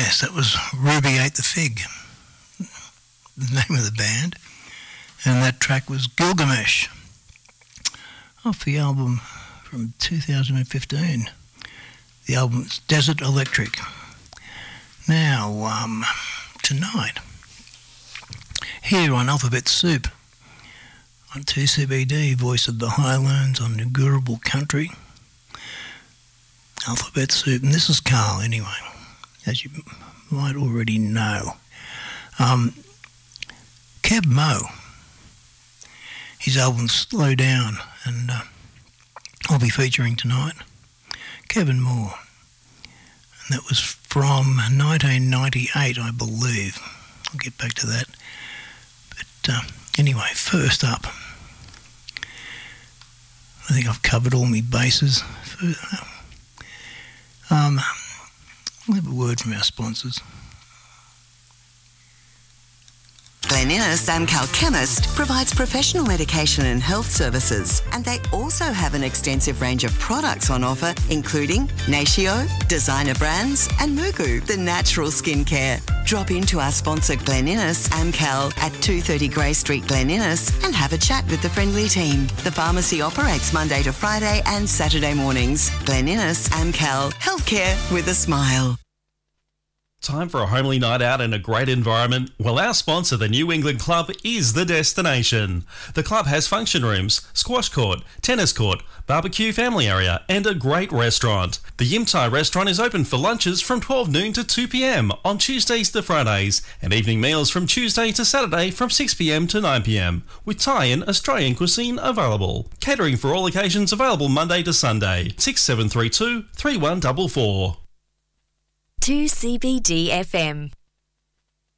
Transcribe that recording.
Yes, that was Ruby Ate the Fig, the name of the band, and that track was Gilgamesh, off the album from 2015. The album is Desert Electric. Now, tonight, here on Alphabet Soup, on 2CBD, Voice of the Highlands on Ngurubal Country, Alphabet Soup, and this is Carl anyway, as you might already know. Kev Moe, his album Slow Down, and I'll be featuring tonight Kevin Moore, and that was from 1998, I believe. I'll get back to that. But anyway, first up, I think I've covered all my bases. I'll have a word from our sponsors. Glen Innes Amcal Chemist provides professional medication and health services, and they also have an extensive range of products on offer, including Natio, designer brands, and Mugu, the natural skincare. Drop into our sponsor Glen Innes Amcal at 230 Grey Street, Glen Innes, and have a chat with the friendly team. The pharmacy operates Monday to Friday and Saturday mornings. Glen Innes Amcal, healthcare with a smile. Time for a homely night out in a great environment? Well, our sponsor, the New England Club, is the destination. The club has function rooms, squash court, tennis court, barbecue family area, and a great restaurant. The Yim Thai restaurant is open for lunches from 12 noon to 2 p.m. on Tuesdays to Fridays, and evening meals from Tuesday to Saturday from 6 p.m. to 9 p.m, with Thai and Australian cuisine available. Catering for all occasions available Monday to Sunday. 6732 3144. 2CBD FM.